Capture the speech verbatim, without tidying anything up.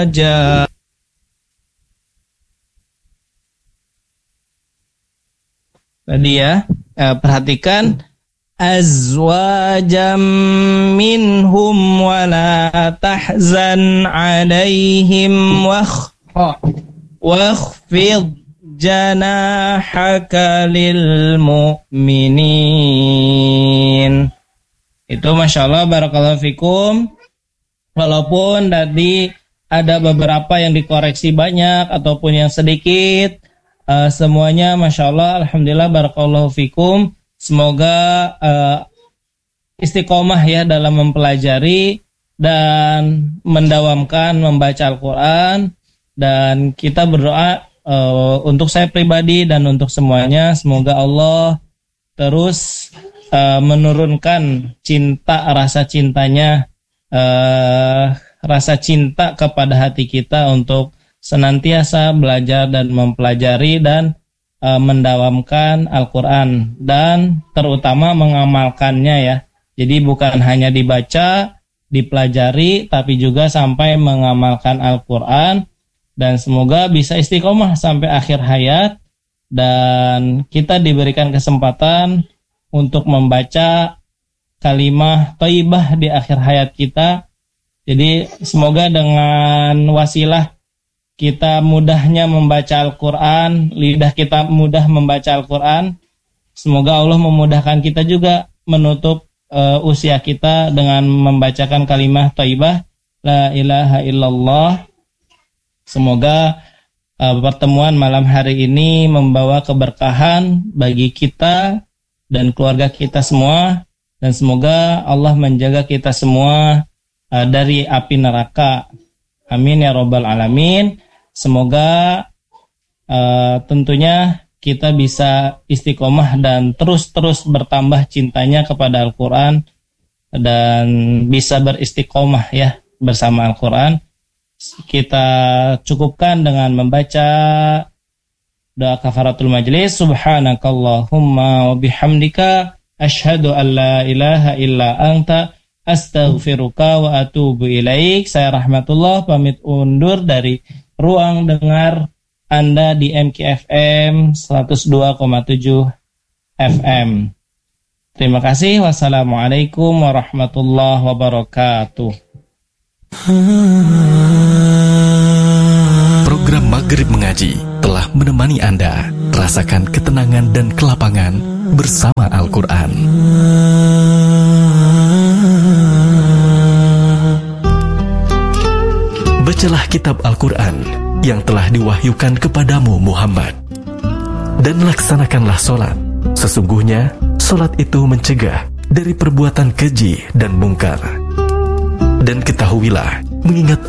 aja. Tadi ya, eh, perhatikan azwajam minhum wala tahzan alaihim wakh wakhfid janahaka lil mu'minin. Itu Masya Allah, barakallahu fikum. Walaupun tadi ada beberapa yang dikoreksi banyak ataupun yang sedikit, uh, semuanya Masya Allah, alhamdulillah, barakallahu fikum. Semoga uh, istiqomah ya dalam mempelajari dan mendawamkan membaca Al-Quran. Dan kita berdoa uh, untuk saya pribadi dan untuk semuanya, semoga Allah terus uh, menurunkan cinta, rasa cintanya, uh, rasa cinta kepada hati kita untuk senantiasa belajar dan mempelajari dan uh, mendawamkan Al-Quran dan terutama mengamalkannya ya. Jadi bukan hanya dibaca, dipelajari, tapi juga sampai mengamalkan Al-Quran. Dan semoga bisa istiqomah sampai akhir hayat dan kita diberikan kesempatan untuk membaca kalimah thayyibah di akhir hayat kita. Jadi semoga dengan wasilah kita mudahnya membaca Al-Quran, lidah kita mudah membaca Al-Quran, semoga Allah memudahkan kita juga menutup uh, usia kita dengan membacakan kalimah thayyibah la ilaha illallah. Semoga uh, pertemuan malam hari ini membawa keberkahan bagi kita dan keluarga kita semua, dan semoga Allah menjaga kita semua uh, dari api neraka. Amin ya rabbal alamin. Semoga uh, tentunya kita bisa istiqomah dan terus-terus bertambah cintanya kepada Al-Quran dan bisa beristiqomah ya bersama Al-Quran. Kita cukupkan dengan membaca doa kafaratul majlis. Subhanakallahumma wa bihamdika asyhadu an la ilaha illa anta astaghfiruka wa atubu ilaik. Saya Rahmatullah pamit undur dari ruang dengar Anda di M K F M seratus dua koma tujuh F M. Terima kasih. Wassalamualaikum warahmatullahi wabarakatuh. Program Maghrib Mengaji telah menemani Anda rasakan ketenangan dan kelapangan bersama Al-Quran. Bacalah kitab Al-Quran yang telah diwahyukan kepadamu Muhammad, dan laksanakanlah solat. Sesungguhnya solat itu mencegah dari perbuatan keji dan mungkar. Dan ketahuilah, mengingat